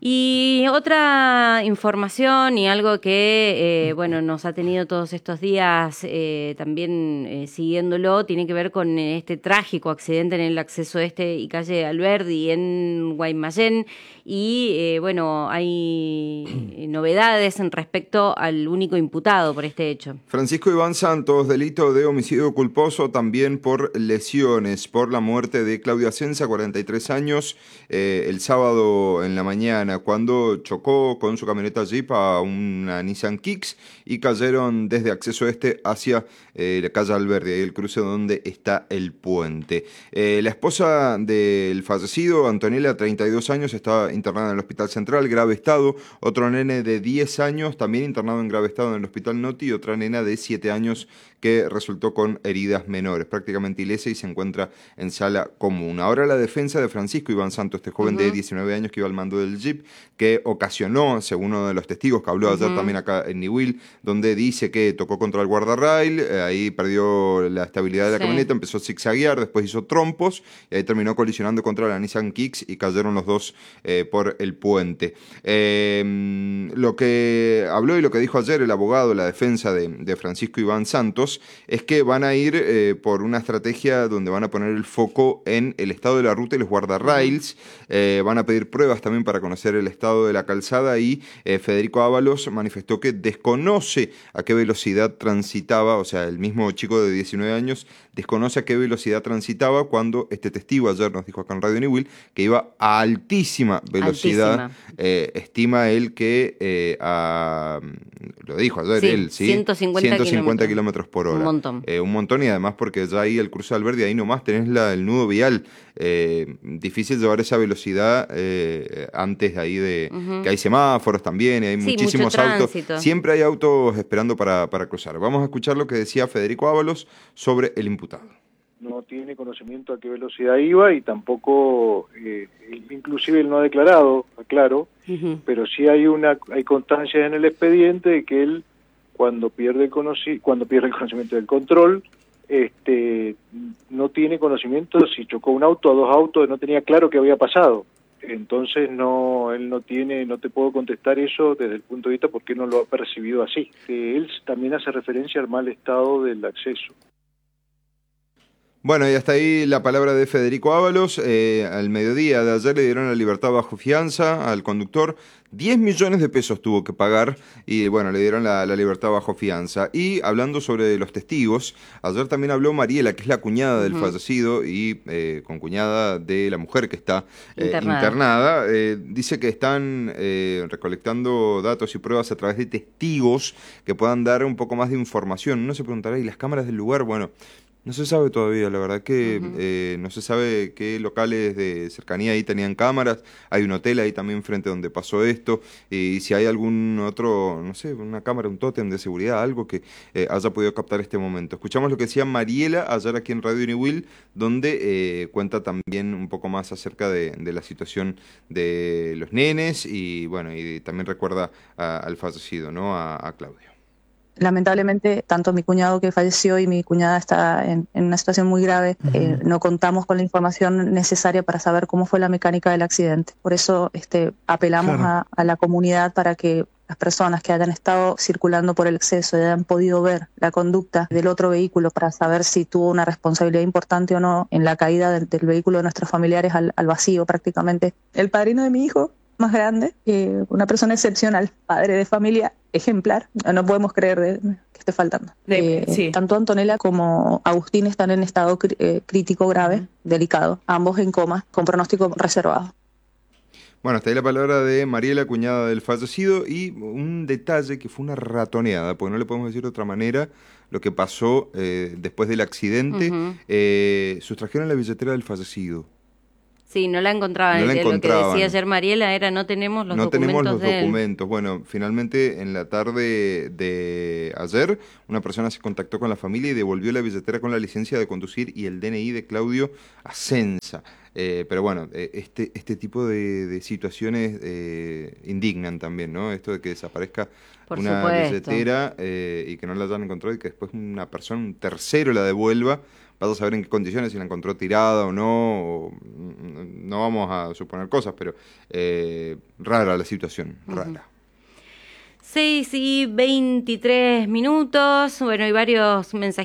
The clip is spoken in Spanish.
Y otra información y algo que bueno, nos ha tenido todos estos días también siguiéndolo, tiene que ver con este trágico accidente en el acceso este y calle Alberdi en Guaymallén. Y bueno, hay novedades en respecto al único imputado por este hecho. Francisco Iván Santos, delito de homicidio culposo también por lesiones, por la muerte de Claudia Asenza, 43 años, el sábado en la mañana, cuando chocó con su camioneta Jeep a una Nissan Kicks y cayeron desde acceso este hacia la calle Alberdi, ahí el cruce donde está el puente. La esposa del fallecido, Antonella, 32 años, estaba internada en el Hospital Central, grave estado. Otro nene de 10 años, también internado en grave estado en el Hospital Noti, y otra nena de 7 años que resultó con heridas menores, prácticamente ilesa y se encuentra en sala común. Ahora la defensa de Francisco Iván Santos, este joven de 19 años que iba al mando del Jeep, que ocasionó, según uno de los testigos que habló ayer también acá en Niwil, donde dice que tocó contra el guardarrail, ahí perdió la estabilidad de la camioneta, empezó a zigzaguear, después hizo trompos y ahí terminó colisionando contra la Nissan Kicks y cayeron los dos por el puente. Lo que habló y lo que dijo ayer el abogado, la defensa de Francisco Iván Santos, es que van a ir por una estrategia donde van a poner el foco en el estado de la ruta y los guardarrails, van a pedir pruebas también para conocer el estado de la calzada y Federico Ábalos manifestó que desconoce a qué velocidad transitaba, o sea, el mismo chico de 19 años desconoce a qué velocidad transitaba cuando este testigo ayer nos dijo acá en Radio Niwil que iba a altísima velocidad. Estima él que lo dijo ayer él, ¿sí? 150 kilómetros por hora. Un montón y además porque ya ahí el cruce de Alberdi, ahí nomás tenés el nudo vial. Difícil llevar esa velocidad antes de ahí que hay semáforos también, hay muchísimos autos. Siempre hay autos esperando para cruzar. Vamos a escuchar lo que decía Federico Ábalos sobre el imputado. No tiene conocimiento a qué velocidad iba y tampoco, inclusive él no ha declarado, claro, pero sí hay constancias en el expediente de que él cuando pierde el conocimiento del control, no tiene conocimiento si chocó un auto o dos autos, no tenía claro qué había pasado. Entonces él no te puedo contestar eso desde el punto de vista porque no lo ha percibido así. Él también hace referencia al mal estado del acceso. Bueno, y hasta ahí la palabra de Federico Ábalos. Al mediodía de ayer le dieron la libertad bajo fianza al conductor. 10 millones de pesos tuvo que pagar y bueno, le dieron la libertad bajo fianza. Y hablando sobre los testigos, ayer también habló Mariela, que es la cuñada del fallecido y concuñada de la mujer que está internada. Dice que están recolectando datos y pruebas a través de testigos que puedan dar un poco más de información. Uno se preguntará, ¿y las cámaras del lugar? Bueno, no se sabe todavía, la verdad que no se sabe qué locales de cercanía ahí tenían cámaras. Hay un hotel ahí también frente donde pasó esto. Y si hay algún otro, no sé, una cámara, un tótem de seguridad, algo que haya podido captar este momento. Escuchamos lo que decía Mariela ayer aquí en Radio Niwil, donde cuenta también un poco más acerca de la situación de los nenes y bueno, y también recuerda al fallecido, ¿no? A Claudio. Lamentablemente, tanto mi cuñado que falleció y mi cuñada está en una situación muy grave. No contamos con la información necesaria para saber cómo fue la mecánica del accidente. Por eso apelamos a la comunidad para que las personas que hayan estado circulando por el exceso y hayan podido ver la conducta del otro vehículo para saber si tuvo una responsabilidad importante o no en la caída del vehículo de nuestros familiares al vacío prácticamente. El padrino de mi hijo más grande, una persona excepcional, padre de familia ejemplar, no podemos creer que esté faltando. Tanto Antonella como Agustín están en estado crítico grave, delicado, ambos en coma, con pronóstico reservado. Bueno, hasta ahí la palabra de Mariela, cuñada del fallecido, y un detalle que fue una ratoneada, porque no le podemos decir de otra manera, lo que pasó después del accidente, sustrajeron la billetera del fallecido. Sí, no la encontraban. Lo que decía ayer Mariela era no tenemos los documentos. Bueno, finalmente en la tarde de ayer una persona se contactó con la familia y devolvió la billetera con la licencia de conducir y el DNI de Claudio Asenza. Pero bueno, este tipo de situaciones indignan también, ¿no? Esto de que desaparezca billetera y que no la hayan encontrado y que después una persona, un tercero la devuelva vaya a saber en qué condiciones, si la encontró tirada o no, no vamos a suponer cosas, pero rara la situación, rara. 6:23. Bueno, hay varios mensajes